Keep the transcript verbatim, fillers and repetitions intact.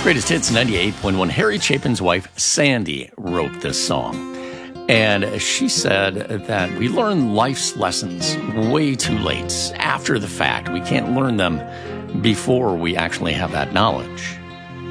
Greatest Hits ninety-eight point one. Harry Chapin's wife, Sandy, wrote this song. And she said that we learn life's lessons way too late, after the fact. We can't learn them before we actually have that knowledge.